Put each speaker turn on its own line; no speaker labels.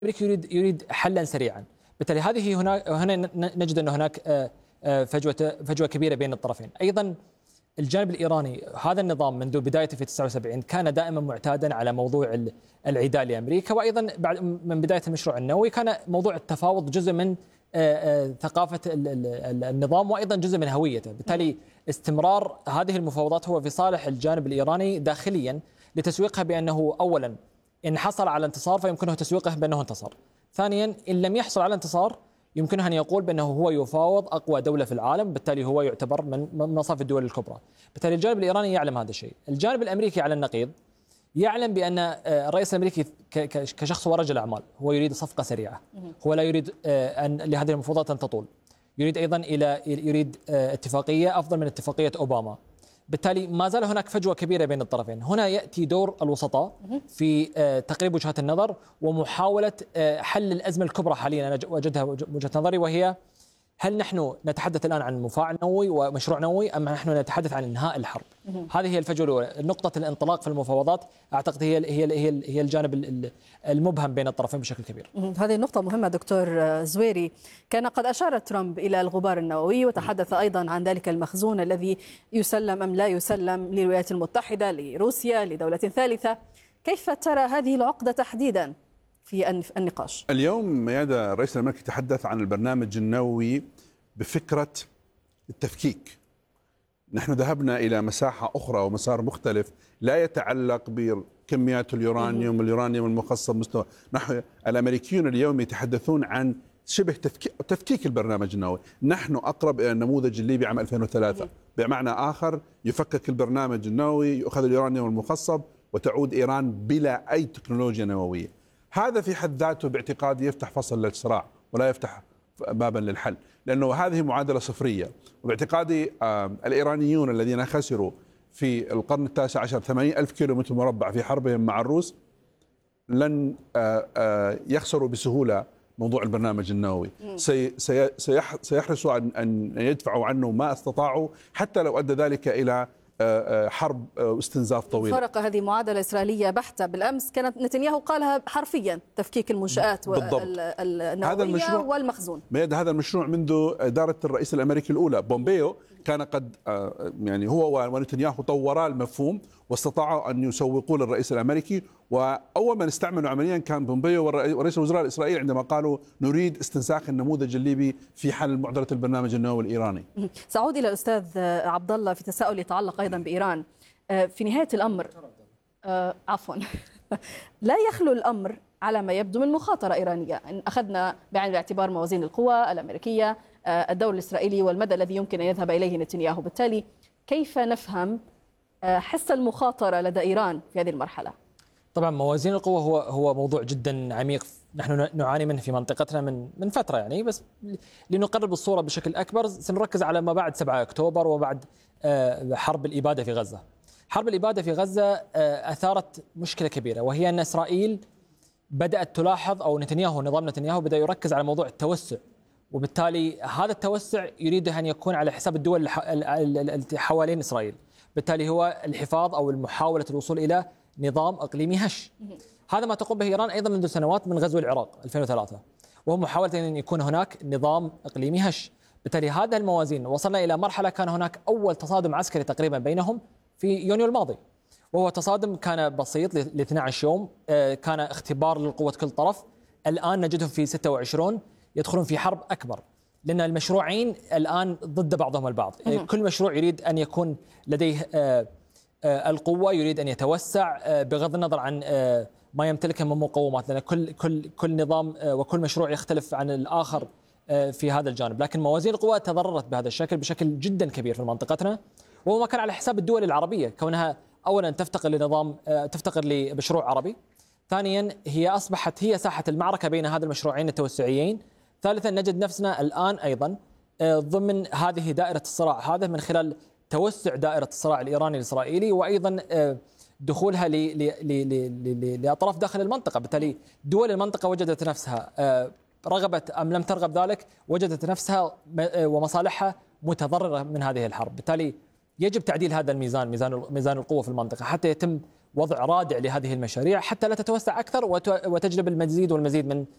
الامريكي يريد حلا سريعا، بالتالي هنا نجد ان هناك فجوه كبيره بين الطرفين. ايضا الجانب الايراني هذا النظام منذ بدايته في 79 كان دائما معتادا على موضوع العداء لامريكا، وايضا من بدايه المشروع النووي كان موضوع التفاوض جزء من ثقافه النظام وايضا جزء من هويته. بالتالي استمرار هذه المفاوضات هو في صالح الجانب الايراني داخليا لتسويقها بانه اولا ان حصل على انتصار فيمكنه تسويقه بانه انتصر، ثانيا ان لم يحصل على انتصار يمكنه أن يقول بأنه هو يفاوض أقوى دولة في العالم، بالتالي هو يعتبر من مصاف الدول الكبرى. بالتالي الجانب الإيراني يعلم هذا الشيء. الجانب الأمريكي على النقيض يعلم بأن الرئيس الأمريكي كشخص ورجل أعمال هو يريد صفقة سريعة، هو لا يريد أن لهذه المفاوضات أن تطول، يريد أيضا يريد اتفاقية أفضل من اتفاقية أوباما. بالتالي ما زال هناك فجوة كبيرة بين الطرفين. هنا يأتي دور الوسطاء في تقريب وجهات النظر ومحاولة حل الأزمة الكبرى حاليا. أنا وجدها وجهة نظري، وهي هل نحن نتحدث الآن عن مفاعل نووي ومشروع نووي أم نحن نتحدث عن إنهاء الحرب؟ هذه هي الفجوة الأولى. نقطة الانطلاق في المفاوضات أعتقد هي الجانب المبهم بين الطرفين بشكل كبير.
هذه النقطة مهمة دكتور زويري. كان قد أشار ترامب إلى الغبار النووي وتحدث أيضا عن ذلك المخزون الذي يسلم أم لا يسلم للولايات المتحدة، لروسيا، لدولة ثالثة. كيف ترى هذه العقدة تحديدا في النقاش؟
اليوم ميادة الرئيس الأمريكي تحدث عن البرنامج النووي بفكرة التفكيك. نحن ذهبنا إلى مساحة أخرى ومسار مختلف لا يتعلق بكميات اليورانيوم المخصب مستوى. نحن الأمريكيون اليوم يتحدثون عن شبه تفكيك البرنامج النووي. نحن أقرب إلى النموذج الليبي عام 2003. بمعنى آخر يفكك البرنامج النووي، يؤخذ اليورانيوم المخصب وتعود إيران بلا أي تكنولوجيا نووية. هذا في حد ذاته باعتقادي يفتح فصل للصراع ولا يفتح بابا للحل، لأنه هذه معادلة صفرية. وباعتقادي الإيرانيون الذين خسروا في القرن التاسع عشر 80,000 كيلومتر مربع في حربهم مع الروس لن يخسروا بسهولة موضوع البرنامج النووي. سيحرصوا أن يدفعوا عنه ما استطاعوا، حتى لو أدى ذلك إلى حرب واستنزاف طويل.
فرق هذه معادلة إسرائيلية بحتة. بالأمس كانت نتنياهو قالها حرفيا: تفكيك المنشآت النووية والمخزون.
هذا المشروع منذ إدارة الرئيس الأمريكي الأولى بومبيو كان قد يعني هو ونتنياهو طورا المفهوم واستطاعوا أن يسوقوا للرئيس الأمريكي. وأول من استعملوا عمليا كان بومبيو ورئيس الوزراء الإسرائيلي عندما قالوا نريد استنساخ النموذج الليبي في حل معضلة البرنامج النووي الإيراني.
سأعود إلى الأستاذ عبد الله في تساؤل يتعلق أيضا بإيران. في نهاية الأمر عفوا لا يخلو الأمر على ما يبدو من مخاطرة إيرانية. إن أخذنا بعين الاعتبار موازين القوى الأمريكية، الدور الإسرائيلي والمدى الذي يمكن أن يذهب إليه نتنياهو. بالتالي كيف نفهم حس المخاطرة لدى إيران في هذه المرحلة؟
طبعا موازين القوى هو موضوع جدا عميق نحن نعاني منه في منطقتنا من فترة، يعني بس لنقرب الصورة بشكل أكبر سنركز على ما بعد 7 أكتوبر وبعد حرب الإبادة في غزة. حرب الإبادة في غزة أثارت مشكلة كبيرة، وهي أن إسرائيل بدأت تلاحظ، أو نظام نتنياهو بدأ يركز على موضوع التوسع، وبالتالي هذا التوسع يريد أن يكون على حساب الدول التي حوالين إسرائيل. بالتالي هو الحفاظ أو محاولة الوصول إلى نظام إقليمي هش. هذا ما تقوم به إيران أيضا منذ سنوات من غزو العراق 2003، وهو محاولة أن يكون هناك نظام إقليمي هش. بالتالي هذا الموازين وصلنا إلى مرحلة كان هناك أول تصادم عسكري تقريبا بينهم في يونيو الماضي، وهو تصادم كان بسيط ل 12 يوم، كان اختبار لقوة كل طرف. الآن نجدهم في 26 يدخلون في حرب أكبر، لأن المشروعين الآن ضد بعضهم البعض. كل مشروع يريد أن يكون لديه القوة، يريد أن يتوسع بغض النظر عن ما يمتلكه من مقومات، لأن كل نظام وكل مشروع يختلف عن الآخر في هذا الجانب. لكن موازين القوى تضررت بهذا الشكل بشكل جدا كبير في منطقتنا، وهو ما كان على حساب الدول العربية، كونها أولا تفتقر لمشروع عربي، ثانيا هي أصبحت هي ساحة المعركة بين هذا المشروعين التوسعيين، ثالثا نجد نفسنا الآن أيضا ضمن هذه دائرة الصراع هذا من خلال توسع دائرة الصراع الإيراني الإسرائيلي، وأيضا دخولها لأطراف داخل المنطقة. بالتالي دول المنطقة وجدت نفسها رغبت أم لم ترغب ذلك وجدت نفسها ومصالحها متضررة من هذه الحرب. بالتالي يجب تعديل هذا ميزان القوة في المنطقة حتى يتم وضع رادع لهذه المشاريع، حتى لا تتوسع أكثر وتجلب المزيد والمزيد من